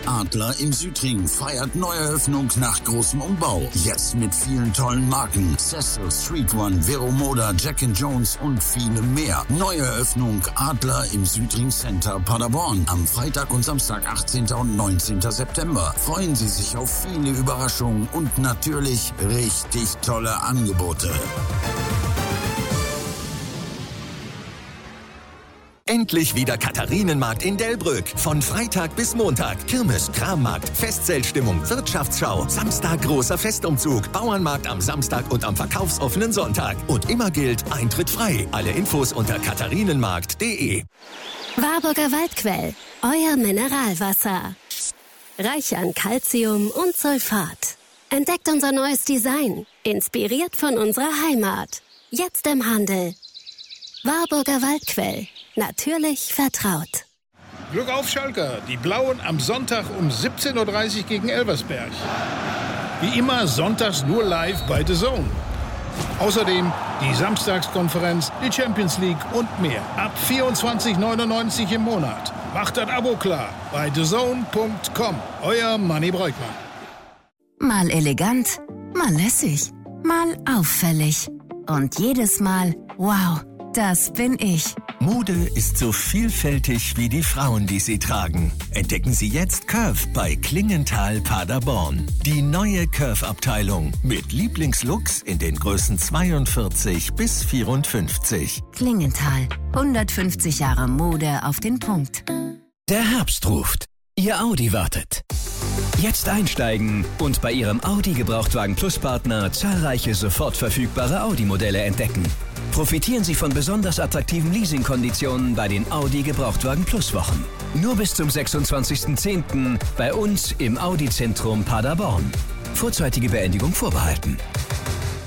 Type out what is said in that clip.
Adler im Südring feiert Neueröffnung nach großem Umbau. Jetzt mit vielen tollen Marken. Cecil, Street One, Vero Moda, Jack & Jones und viele mehr. Neueröffnung Adler im Südring Center Paderborn am Freitag und Samstag, 18. und 19. September. Freuen Sie sich auf viele Überraschungen und natürlich richtig tolle Angebote. Endlich wieder Katharinenmarkt in Delbrück. Von Freitag bis Montag. Kirmes, Krammarkt, Festzeltstimmung, Wirtschaftsschau. Samstag großer Festumzug. Bauernmarkt am Samstag und am verkaufsoffenen Sonntag. Und immer gilt, Eintritt frei. Alle Infos unter katharinenmarkt.de. Warburger Waldquell, euer Mineralwasser. Reich an Calcium und Sulfat. Entdeckt unser neues Design. Inspiriert von unserer Heimat. Jetzt im Handel. Warburger Waldquell. Natürlich vertraut. Glück auf, Schalker. Die Blauen am Sonntag um 17:30 Uhr gegen Elversberg. Wie immer sonntags nur live bei The Zone. Außerdem die Samstagskonferenz, die Champions League und mehr. Ab 24,99 im Monat. Macht das Abo klar bei thezone.com. Euer Manni Breukmann. Mal elegant, mal lässig, mal auffällig. Und jedes Mal, wow, das bin ich. Mode ist so vielfältig wie die Frauen, die sie tragen. Entdecken Sie jetzt Curve bei Klingenthal Paderborn. Die neue Curve-Abteilung mit Lieblingslooks in den Größen 42 bis 54. Klingenthal, 150 Jahre Mode auf den Punkt. Der Herbst ruft. Ihr Audi wartet. Jetzt einsteigen und bei Ihrem Audi Gebrauchtwagen Plus Partner zahlreiche sofort verfügbare Audi-Modelle entdecken. Profitieren Sie von besonders attraktiven Leasingkonditionen bei den Audi Gebrauchtwagen Plus Wochen. Nur bis zum 26.10. bei uns im Audi Zentrum Paderborn. Vorzeitige Beendigung vorbehalten.